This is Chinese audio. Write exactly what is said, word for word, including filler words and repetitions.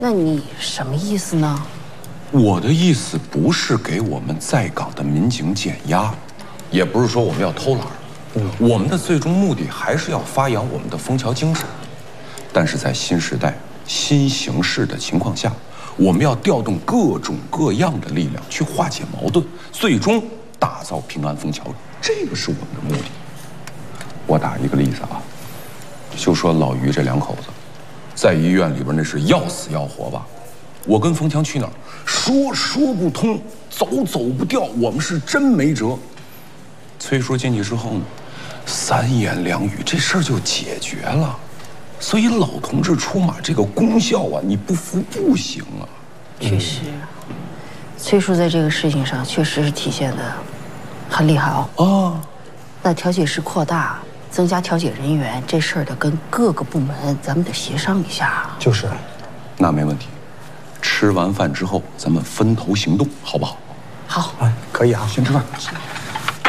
那你什么意思呢？ 我的意思不是给我们在岗的民警减压，也不是说我们要偷懒。嗯，我们的最终目的还是要发扬我们的枫桥精神。但是在新时代、新形势的情况下，我们要调动各种各样的力量去化解矛盾，最终打造平安枫桥。这个是我们的目的。我打一个例子啊，就说老于这两口子，在医院里边那是要死要活吧。我跟冯强去哪儿，说说不通，走走不掉，我们是真没辙。崔叔进去之后呢，三言两语这事儿就解决了。所以老同志出马这个功效啊，你不服不行啊。 确实，崔叔在这个事情上确实是体现的很厉害哦。啊，那调解室扩大，增加调解人员，这事儿得跟各个部门咱们得协商一下。 就是， 那没问题。吃完饭之后，咱们分头行动，好不好？ 好， 哎，可以啊， 先吃饭。